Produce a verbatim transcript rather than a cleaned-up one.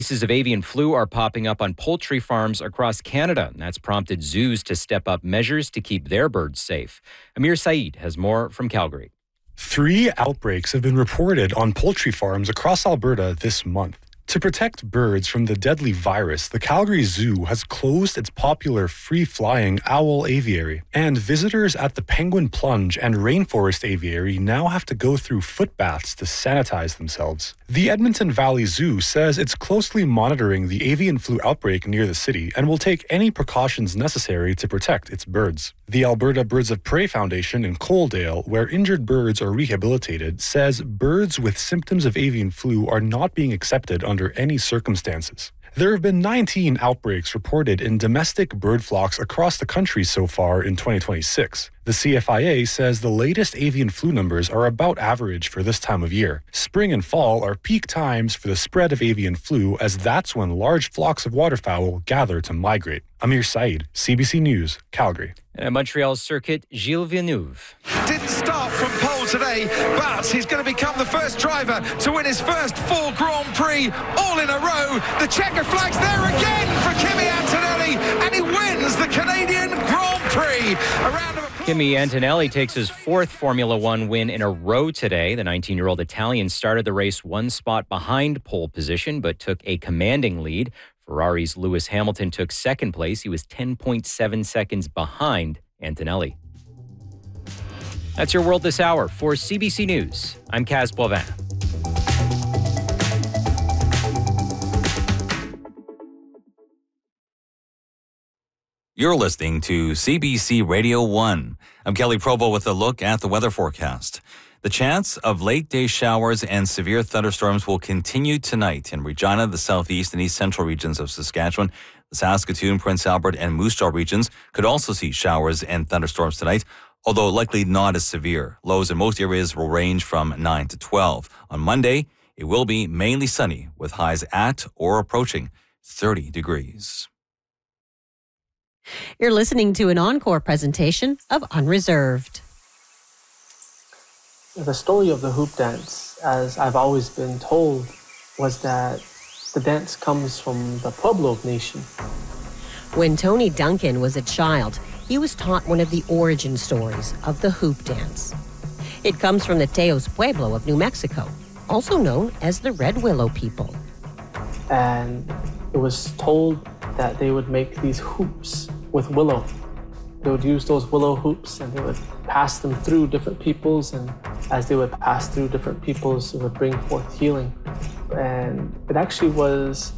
Cases of avian flu are popping up on poultry farms across Canada, and that's prompted zoos to step up measures to keep their birds safe. Amir Saeed has more from Calgary. Three outbreaks have been reported on poultry farms across Alberta this month. To protect birds from the deadly virus, the Calgary Zoo has closed its popular free-flying owl aviary, and visitors at the Penguin Plunge and Rainforest Aviary now have to go through foot baths to sanitize themselves. The Edmonton Valley Zoo says it's closely monitoring the avian flu outbreak near the city and will take any precautions necessary to protect its birds. The Alberta Birds of Prey Foundation in Coaldale, where injured birds are rehabilitated, says birds with symptoms of avian flu are not being accepted under any circumstances. There have been nineteen outbreaks reported in domestic bird flocks across the country so far in twenty twenty-six. The C F I A says the latest avian flu numbers are about average for this time of year. Spring and fall are peak times for the spread of avian flu, as that's when large flocks of waterfowl gather to migrate. Amir Saeed, C B C News, Calgary. And at Montreal's circuit, Gilles Villeneuve. Didn't start from pole today, but he's going to become the first driver to win his first four Grand Prix all in a row. The checker flag's there again for Kimi Antonelli, and he wins the Canadian Grand Prix. A round of applause. Kimi Antonelli takes his fourth Formula One win in a row today. The nineteen-year-old Italian started the race one spot behind pole position, but took a commanding lead. Ferrari's Lewis Hamilton took second place. He was ten point seven seconds behind Antonelli. That's your world this hour. For C B C News, I'm Kaz Boivin. You're listening to C B C Radio one. I'm Kelly Provo with a look at the weather forecast. The chance of late-day showers and severe thunderstorms will continue tonight in Regina, the southeast and east central regions of Saskatchewan. The Saskatoon, Prince Albert, and Moose Jaw regions could also see showers and thunderstorms tonight, although likely not as severe. Lows in most areas will range from nine to twelve. On Monday, it will be mainly sunny with highs at or approaching thirty degrees. You're listening to an encore presentation of Unreserved. The story of the hoop dance, as I've always been told, was that the dance comes from the Pueblo Nation. When Tony Duncan was a child, he was taught one of the origin stories of the hoop dance. It comes from the Teos Pueblo of New Mexico, also known as the Red Willow people. And it was told that they would make these hoops with willow. They would use those willow hoops and they would pass them through different peoples, and as they would pass through different peoples, it would bring forth healing. And it actually was